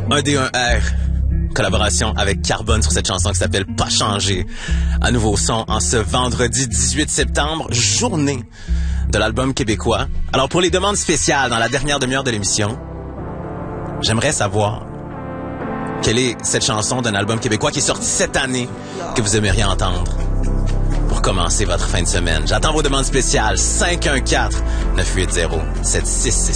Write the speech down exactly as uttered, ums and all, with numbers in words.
un D un R. Collaboration avec Carbone sur cette chanson qui s'appelle Pas changer. Un nouveau son en ce vendredi dix-huit septembre, journée de l'album québécois. Alors pour les demandes spéciales dans la dernière demi-heure de l'émission, j'aimerais savoir quelle est cette chanson d'un album québécois qui est sorti cette année que vous aimeriez entendre pour commencer votre fin de semaine. J'attends vos demandes spéciales. cinq un quatre, neuf huit zéro, sept six six.